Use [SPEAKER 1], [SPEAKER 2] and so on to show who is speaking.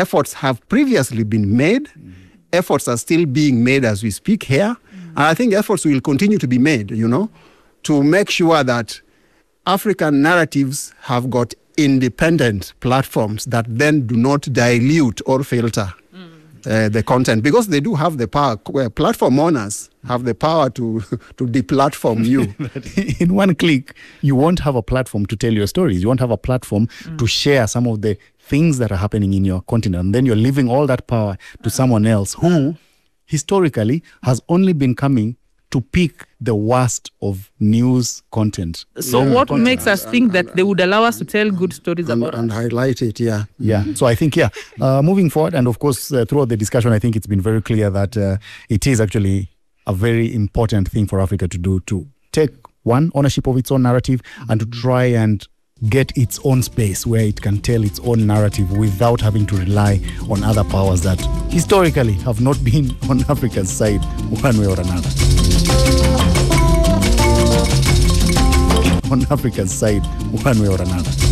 [SPEAKER 1] efforts have previously been made. Efforts are still being made as we speak here. And I think efforts will continue to be made, to make sure that African narratives have got independent platforms that then do not dilute or filter the content, because they do have the power. Platform owners have the power to deplatform you.
[SPEAKER 2] In one click, you won't have a platform to tell your stories. You won't have a platform to share some of the things that are happening in your continent. And then you're leaving all that power to someone else who historically has only been coming to pick the worst of news content.
[SPEAKER 3] So what makes us think that they would allow us to tell good stories about
[SPEAKER 1] and highlight it,
[SPEAKER 2] Yeah. So I think, moving forward, and of course, throughout the discussion, I think it's been very clear that it is actually a very important thing for Africa to do, to take ownership of its own narrative and to try and get its own space where it can tell its own narrative without having to rely on other powers that historically have not been on Africa's side one way or another. On Africa's side one way or another.